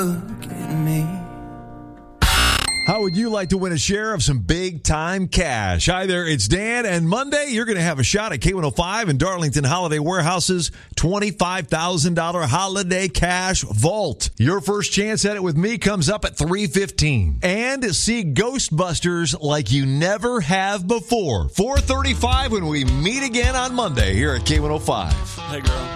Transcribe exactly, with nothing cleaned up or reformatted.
Look at me. How would you like to win a share of some big-time cash? Hi there, it's Dan, and Monday you're going to have a shot at K one oh five and Darlington Holiday Warehouse's twenty-five thousand dollars Holiday Cash Vault. Your first chance at it with me comes up at three fifteen. And see Ghostbusters like you never have before. four thirty-five when we meet again on Monday here at K one oh five. Hey, girl.